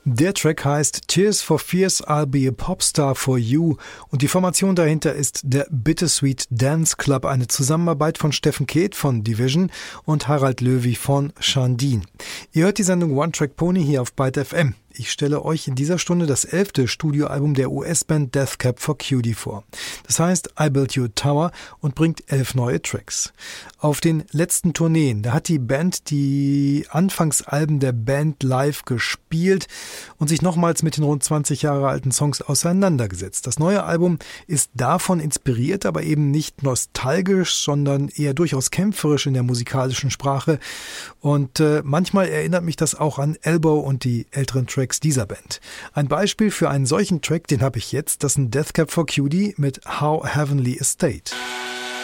Der Track heißt Tears for Fears, I'll be a Popstar for You und die Formation dahinter ist der Bittersweet Dance Club, eine Zusammenarbeit von Steffen Keth von Division und Harald Löwy von Shandin. Ihr hört die Sendung One Track Pony hier auf Byte FM. Ich stelle euch in dieser Stunde das 11. Studioalbum der US-Band Death Cab for Cutie vor. Das heißt I Built You a Tower und bringt 11 neue Tracks. Auf den letzten Tourneen, da hat die Band die Anfangsalben der Band live gespielt und sich nochmals mit den rund 20 Jahre alten Songs auseinandergesetzt. Das neue Album ist davon inspiriert, aber eben nicht nostalgisch, sondern eher durchaus kämpferisch in der musikalischen Sprache. Und manchmal erinnert mich das auch an Elbow und die älteren Tracks dieser Band. Ein Beispiel für einen solchen Track, den habe ich jetzt, das ist ein Death Cab for Cutie mit How Heavenly a State.